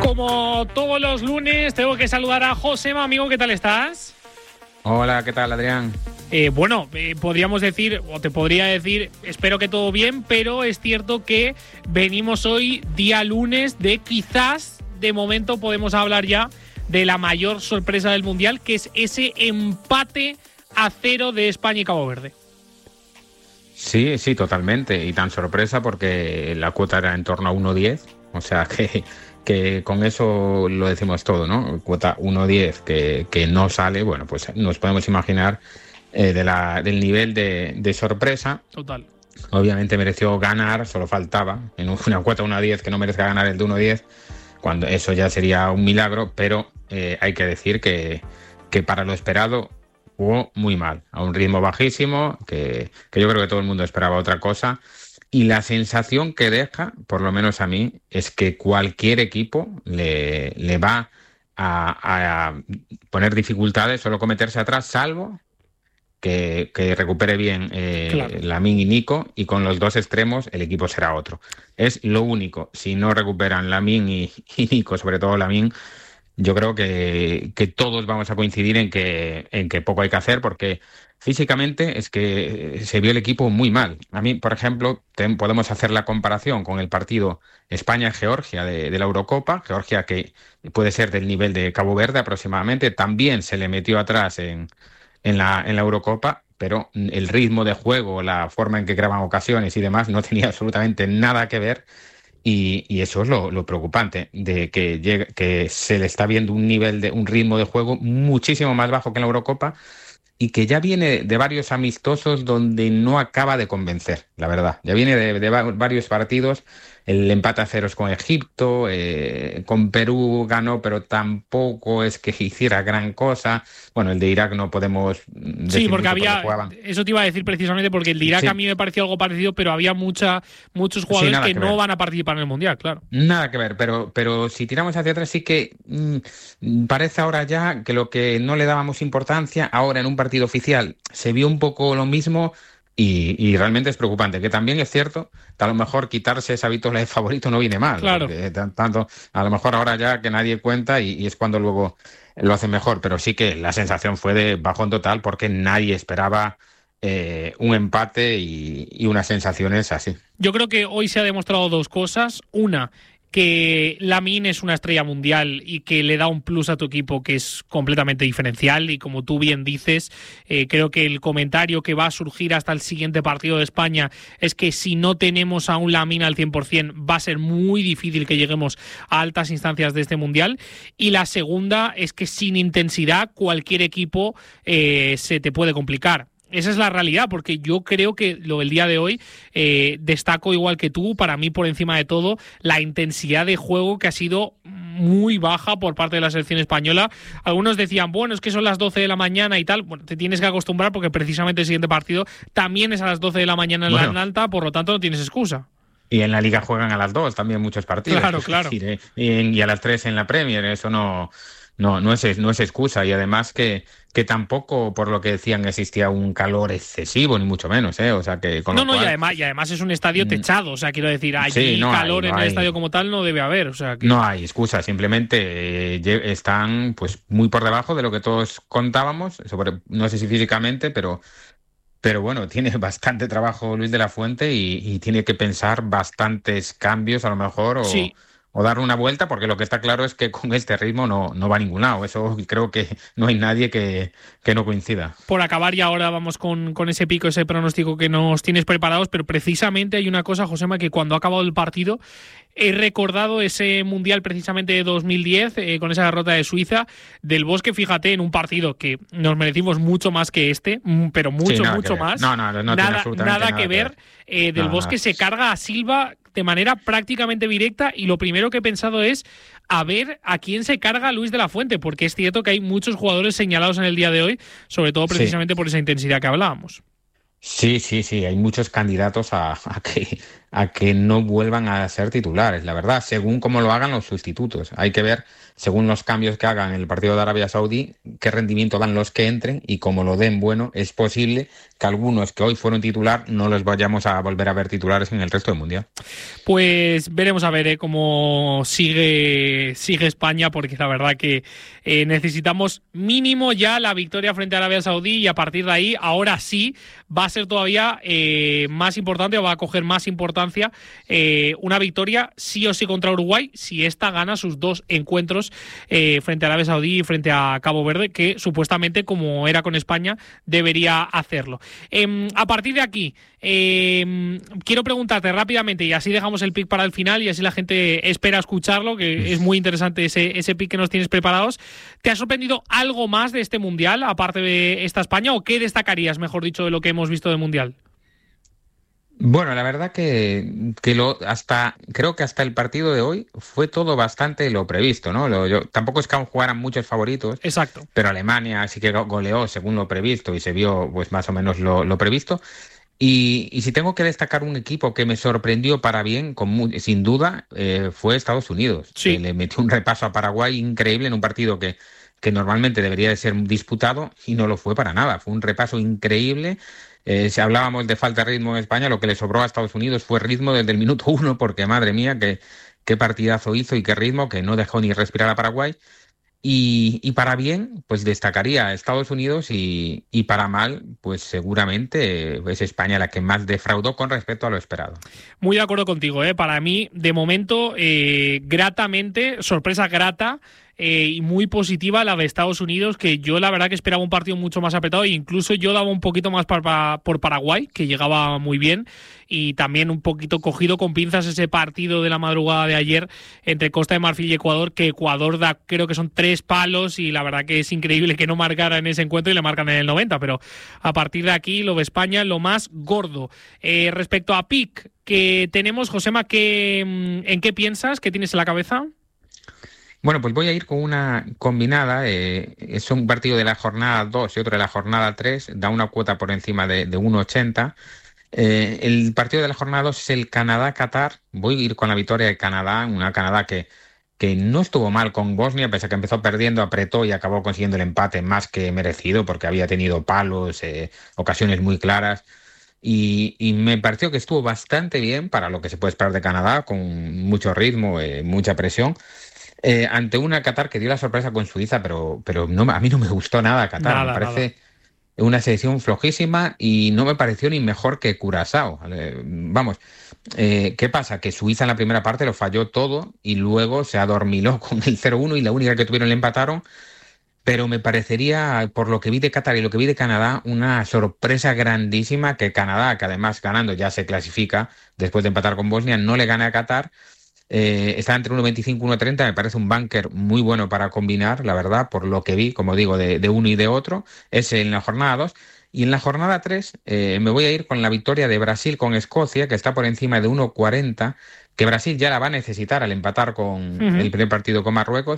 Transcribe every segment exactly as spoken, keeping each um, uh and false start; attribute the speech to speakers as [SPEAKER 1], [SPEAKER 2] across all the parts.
[SPEAKER 1] Como todos los lunes, tengo que saludar a Josema, amigo, ¿qué tal estás?
[SPEAKER 2] Hola, ¿qué tal, Adrián?
[SPEAKER 1] Eh, bueno, eh, podríamos decir, o te podría decir, espero que todo bien, pero es cierto que venimos hoy, día lunes, de quizás, de momento podemos hablar ya de la mayor sorpresa del Mundial, que es ese empate a cero de España y Cabo Verde.
[SPEAKER 2] Sí, sí, totalmente. Y tan sorpresa porque la cuota era en torno a uno diez. O sea que, que con eso lo decimos todo, ¿no? Cuota uno diez que, que no sale, bueno, pues nos podemos imaginar eh, de la, del nivel de, de sorpresa.
[SPEAKER 1] Total.
[SPEAKER 2] Obviamente mereció ganar, solo faltaba. En una cuota uno diez que no merezca ganar el de uno diez, cuando eso ya sería un milagro, pero eh, hay que decir que, que para lo esperado jugó muy mal, a un ritmo bajísimo, que, que yo creo que todo el mundo esperaba otra cosa. Y la sensación que deja, por lo menos a mí, es que cualquier equipo le, le va a, a poner dificultades, solo cometerse atrás, salvo que, que recupere bien eh,
[SPEAKER 1] Claro.
[SPEAKER 2] Lamine y Nico, y con los dos extremos el equipo será otro. Es lo único. Si no recuperan Lamine y, y Nico, sobre todo Lamine, yo creo que, que todos vamos a coincidir en que, en que poco hay que hacer, porque físicamente es que se vio el equipo muy mal. A mí, por ejemplo, ten, podemos hacer la comparación con el partido España-Georgia de, de la Eurocopa. Georgia, que puede ser del nivel de Cabo Verde aproximadamente, también se le metió atrás en, en, la, en la Eurocopa, pero el ritmo de juego, la forma en que creaban ocasiones y demás no tenía absolutamente nada que ver. Y, y eso es lo, lo preocupante, de que, llegue, que se le está viendo un nivel de un ritmo de juego muchísimo más bajo que en la Eurocopa, y que ya viene de varios amistosos donde no acaba de convencer, la verdad. Ya viene de, de varios partidos, el empate a ceros con Egipto, eh, con Perú ganó, pero tampoco es que hiciera gran cosa. Bueno, el de Irak no podemos decir
[SPEAKER 1] Sí, porque había,
[SPEAKER 2] porque
[SPEAKER 1] eso te iba a decir precisamente, porque el de Irak
[SPEAKER 2] sí.
[SPEAKER 1] a mí me pareció algo parecido, pero había mucha, muchos jugadores
[SPEAKER 2] sí,
[SPEAKER 1] que,
[SPEAKER 2] que
[SPEAKER 1] no
[SPEAKER 2] ver.
[SPEAKER 1] van a participar en el Mundial, claro.
[SPEAKER 2] Nada que ver, pero, pero si tiramos hacia atrás sí que mmm, parece ahora ya que lo que no le dábamos importancia, ahora en un partido oficial se vio un poco lo mismo. Y, y realmente es preocupante, que también es cierto que a lo mejor quitarse esa vitola de favorito no viene mal,
[SPEAKER 1] Claro.
[SPEAKER 2] porque tanto, a lo mejor ahora ya que nadie cuenta y, y es cuando luego lo hacen mejor, pero sí que la sensación fue de bajón total porque nadie esperaba eh, un empate y, y unas sensaciones así.
[SPEAKER 1] Yo creo que hoy se ha demostrado dos cosas. Una, que Lamine es una estrella mundial y que le da un plus a tu equipo que es completamente diferencial, y como tú bien dices, eh, creo que el comentario que va a surgir hasta el siguiente partido de España es que si no tenemos a un Lamine al cien por ciento va a ser muy difícil que lleguemos a altas instancias de este mundial. Y la segunda es que sin intensidad cualquier equipo eh, se te puede complicar. Esa es la realidad, porque yo creo que lo del día de hoy eh, destaco igual que tú, para mí por encima de todo, la intensidad de juego que ha sido muy baja por parte de la selección española. Algunos decían, bueno, es que son las doce de la mañana y tal. Bueno, te tienes que acostumbrar porque precisamente el siguiente partido también es a las doce de la mañana en bueno. la Alta, por lo tanto no tienes excusa.
[SPEAKER 2] Y en la Liga juegan a las dos también muchos partidos.
[SPEAKER 1] Claro, claro.
[SPEAKER 2] Es decir, eh, y a las tres en la Premier, eso no... No, no es, no es excusa, y además que, que tampoco, por lo que decían, existía un calor excesivo, ni mucho menos, ¿eh? O sea que con
[SPEAKER 1] No,
[SPEAKER 2] lo
[SPEAKER 1] no,
[SPEAKER 2] cual,
[SPEAKER 1] y además, y además es un estadio techado, o sea, quiero decir, allí
[SPEAKER 2] sí, no
[SPEAKER 1] calor
[SPEAKER 2] hay, no
[SPEAKER 1] en el
[SPEAKER 2] hay.
[SPEAKER 1] estadio como tal no debe haber, o sea que...
[SPEAKER 2] No hay excusa, simplemente eh, están pues muy por debajo de lo que todos contábamos, sobre, no sé si físicamente, pero... Pero bueno, tiene bastante trabajo Luis de la Fuente y, y tiene que pensar bastantes cambios a lo mejor, o,
[SPEAKER 1] sí.
[SPEAKER 2] o dar una vuelta, porque lo que está claro es que con este ritmo no, no va a ningún lado. Eso creo que no hay nadie que, que no coincida.
[SPEAKER 1] Por acabar, y ahora vamos con, con ese pico, ese pronóstico que nos tienes preparados, pero precisamente hay una cosa, Josema, que cuando ha acabado el partido he recordado ese Mundial precisamente de dos mil diez, eh, con esa derrota de Suiza, del Bosque, fíjate, en un partido que nos merecimos mucho más que este, pero mucho,
[SPEAKER 2] sí,
[SPEAKER 1] mucho más.
[SPEAKER 2] No, no, no, no
[SPEAKER 1] nada,
[SPEAKER 2] tiene absolutamente
[SPEAKER 1] nada,
[SPEAKER 2] nada
[SPEAKER 1] que ver. Eh, del
[SPEAKER 2] no,
[SPEAKER 1] Bosque
[SPEAKER 2] nada.
[SPEAKER 1] se carga a Silva de manera prácticamente directa, y lo primero que he pensado es a ver a quién se carga Luis de la Fuente, porque es cierto que hay muchos jugadores señalados en el día de hoy, sobre todo precisamente sí. por esa intensidad que hablábamos.
[SPEAKER 2] Sí, sí, sí, hay muchos candidatos a, a, que, a que no vuelvan a ser titulares, la verdad, según cómo lo hagan los sustitutos. Hay que ver, según los cambios que hagan en el partido de Arabia Saudí, qué rendimiento dan los que entren, y como lo den bueno, es posible que algunos que hoy fueron titular no los vayamos a volver a ver titulares en el resto del Mundial.
[SPEAKER 1] Pues veremos a ver eh, cómo sigue, sigue España, porque la verdad que eh, necesitamos mínimo ya la victoria frente a Arabia Saudí, y a partir de ahí, ahora sí, va a ser todavía eh, más importante, o va a coger más importancia eh, una victoria sí o sí contra Uruguay, si esta gana sus dos encuentros eh, frente a Arabia Saudí y frente a Cabo Verde, que supuestamente, como era con España, debería hacerlo. Eh, a partir de aquí, eh, quiero preguntarte rápidamente, y así dejamos el pick para el final y así la gente espera escucharlo, que es muy interesante ese, ese pick que nos tienes preparados. ¿Te ha sorprendido algo más de este Mundial, aparte de esta España, o qué destacarías, mejor dicho, de lo que hemos visto del Mundial?
[SPEAKER 2] Bueno, la verdad que, que lo hasta creo que hasta el partido de hoy fue todo bastante lo previsto, ¿no? Lo, yo, tampoco es que aún jugaran muchos favoritos.
[SPEAKER 1] Exacto.
[SPEAKER 2] Pero Alemania sí que goleó según lo previsto y se vio pues más o menos lo, lo previsto. Y, y si tengo que destacar un equipo que me sorprendió para bien, con muy, sin duda, eh, fue Estados Unidos.
[SPEAKER 1] Sí.
[SPEAKER 2] Que le metió un repaso a Paraguay increíble en un partido que, que normalmente debería de ser disputado, y no lo fue para nada. Fue un repaso increíble. Eh, si hablábamos de falta de ritmo en España, lo que le sobró a Estados Unidos fue ritmo desde el minuto uno, porque madre mía, qué, qué partidazo hizo y qué ritmo, que no dejó ni respirar a Paraguay. Y, y para bien, pues destacaría a Estados Unidos, y, y para mal, pues seguramente es España la que más defraudó con respecto a lo esperado.
[SPEAKER 1] Muy de acuerdo contigo, ¿eh? Para mí, de momento, eh, gratamente, sorpresa grata, Eh, y muy positiva la de Estados Unidos, que yo la verdad que esperaba un partido mucho más apretado, e incluso yo daba un poquito más para, por Paraguay, que llegaba muy bien, y también un poquito cogido con pinzas ese partido de la madrugada de ayer entre Costa de Marfil y Ecuador, que Ecuador da, creo que son tres palos, y la verdad que es increíble que no marcara en ese encuentro, y le marcan en el noventa, pero a partir de aquí lo de España lo más gordo. Eh, respecto a pick que tenemos, Josema, ¿qué, ¿en qué piensas? ¿Qué tienes en la cabeza?
[SPEAKER 2] Bueno, pues voy a ir con una combinada. Eh, es un partido de la jornada dos y otro de la jornada tres. Da una cuota por encima de, de uno ochenta. Eh, el partido de la jornada dos es el Canadá-Qatar. Voy a ir con la victoria de Canadá. Una Canadá que, que no estuvo mal con Bosnia, pese a que empezó perdiendo, apretó y acabó consiguiendo el empate más que merecido, porque había tenido palos, eh, ocasiones muy claras. Y, y me pareció que estuvo bastante bien para lo que se puede esperar de Canadá, con mucho ritmo, eh, mucha presión. Eh, ante una Qatar que dio la sorpresa con Suiza, pero, pero no, a mí no me gustó nada Qatar. Nada, me parece nada. Una selección flojísima, y no me pareció ni mejor que Curazao. Eh, vamos, eh, ¿qué pasa? Que Suiza en la primera parte lo falló todo, y luego se adormiló con el cero uno, y la única que tuvieron le empataron. Pero me parecería, por lo que vi de Qatar y lo que vi de Canadá, una sorpresa grandísima que Canadá, que además ganando ya se clasifica después de empatar con Bosnia, no le gane a Qatar. Eh, está entre uno veinticinco y uno treinta, me parece un bunker muy bueno para combinar, la verdad, por lo que vi, como digo, de, de uno y de otro. Es en la jornada dos. Y en la jornada tres eh, me voy a ir con la victoria de Brasil con Escocia, que está por encima de uno cuarenta, que Brasil ya la va a necesitar al empatar con uh-huh. el primer partido con Marruecos.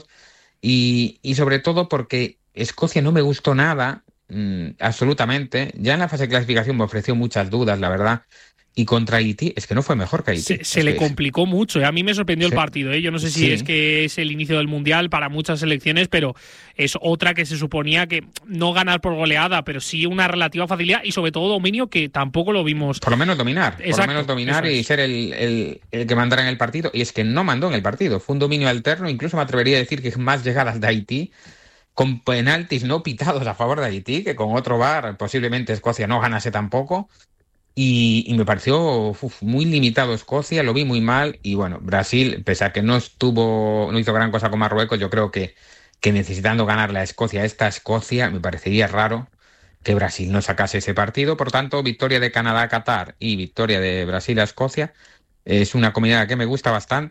[SPEAKER 2] Y, y sobre todo porque Escocia no me gustó nada, mmm, absolutamente. Ya en la fase de clasificación me ofreció muchas dudas, la verdad. Y contra Haití, es que no fue mejor que Haití.
[SPEAKER 1] Se, se le complicó es. mucho. ¿eh? A mí me sorprendió sí. el partido. ¿eh? Yo no sé si
[SPEAKER 2] sí.
[SPEAKER 1] es que es el inicio del Mundial para muchas selecciones, pero es otra que se suponía que no ganar por goleada, pero sí una relativa facilidad y sobre todo dominio, que tampoco lo vimos.
[SPEAKER 2] Por lo menos dominar.
[SPEAKER 1] Exacto,
[SPEAKER 2] por lo menos dominar y es. ser el, el, el que mandara en el partido. Y es que no mandó en el partido. Fue un dominio alterno. Incluso me atrevería a decir que más llegadas de Haití, con penaltis no pitados a favor de Haití, que con otro V A R posiblemente Escocia no ganase tampoco. Y, y me pareció uf, muy limitado Escocia, lo vi muy mal. Y bueno, Brasil, pese a que no estuvo, no hizo gran cosa con Marruecos, yo creo que, que necesitando ganarle a Escocia, esta Escocia, me parecería raro que Brasil no sacase ese partido. Por tanto, victoria de Canadá a Qatar y victoria de Brasil a Escocia es una combinada que me gusta bastante.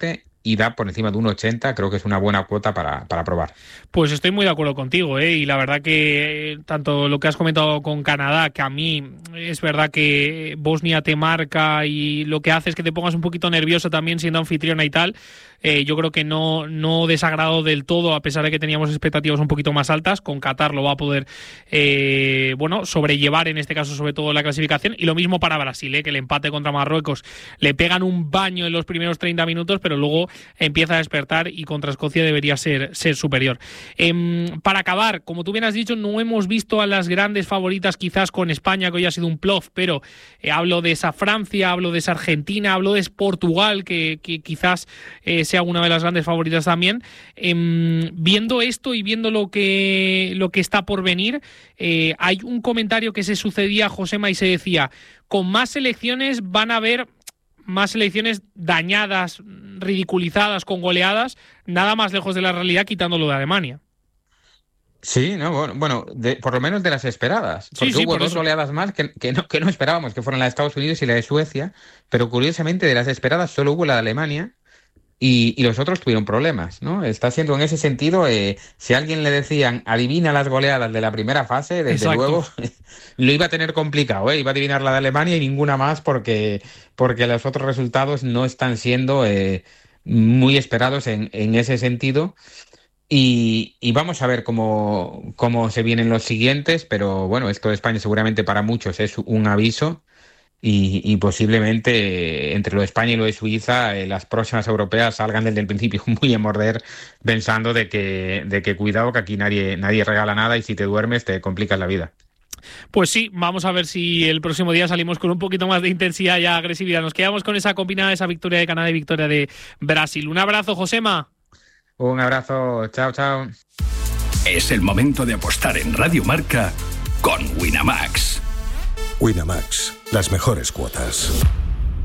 [SPEAKER 2] y da por encima de uno ochenta, creo que es una buena cuota para, para probar.
[SPEAKER 1] Pues estoy muy de acuerdo contigo, ¿eh? Y la verdad que eh, tanto lo que has comentado con Canadá, que a mí es verdad que Bosnia te marca y lo que hace es que te pongas un poquito nervioso también siendo anfitriona y tal, eh, yo creo que no, no desagradó del todo, a pesar de que teníamos expectativas un poquito más altas. Con Qatar lo va a poder eh, bueno, sobrellevar en este caso sobre todo la clasificación, y lo mismo para Brasil, ¿eh? Que el empate contra Marruecos le pegan un baño en los primeros treinta minutos, pero luego empieza a despertar y contra Escocia debería ser, ser superior. Eh, para acabar, como tú bien has dicho, no hemos visto a las grandes favoritas quizás con España, que hoy ha sido un plof, pero eh, hablo de esa Francia, hablo de esa Argentina, hablo de Portugal, que, que quizás eh, sea una de las grandes favoritas también. Eh, viendo esto y viendo lo que, lo que está por venir, eh, hay un comentario que se sucedía, Josema, y se decía, con más selecciones van a haber más selecciones dañadas, ridiculizadas, con goleadas, nada más lejos de la realidad, quitándolo de Alemania.
[SPEAKER 2] Sí, no, bueno, bueno de, por lo menos de las esperadas, porque
[SPEAKER 1] sí, sí,
[SPEAKER 2] hubo
[SPEAKER 1] por
[SPEAKER 2] dos
[SPEAKER 1] eso.
[SPEAKER 2] goleadas más que, que, no, que no esperábamos, que fueron la de Estados Unidos y la de Suecia, pero curiosamente de las esperadas solo hubo la de Alemania. Y, y los otros tuvieron problemas, ¿no? Está siendo en ese sentido, eh, si a alguien le decían adivina las goleadas de la primera fase, desde
[SPEAKER 1] Exacto.
[SPEAKER 2] luego lo iba a tener complicado, ¿eh? Iba a adivinar la de Alemania y ninguna más porque, porque los otros resultados no están siendo eh, muy esperados en, en ese sentido. Y, y vamos a ver cómo, cómo se vienen los siguientes, pero bueno, esto de España seguramente para muchos es un aviso. Y, y posiblemente entre lo de España y lo de Suiza eh, las próximas europeas salgan desde el principio muy a morder, pensando de que, de que cuidado, que aquí nadie, nadie regala nada y si te duermes te complicas la vida.
[SPEAKER 1] Pues sí, vamos a ver si el próximo día salimos con un poquito más de intensidad y agresividad. Nos quedamos con esa combinada, esa victoria de Canadá y victoria de Brasil. Un abrazo, Josema.
[SPEAKER 2] Un abrazo, chao, chao.
[SPEAKER 3] Es el momento de apostar en Radio Marca con Winamax.
[SPEAKER 4] Winamax, las mejores cuotas.